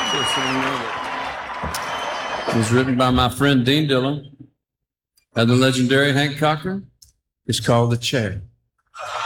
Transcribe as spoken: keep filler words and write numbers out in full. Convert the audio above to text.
Just so you know that. It was written by my friend Dean Dillon and the legendary Hank Cochran. It's called The Chair.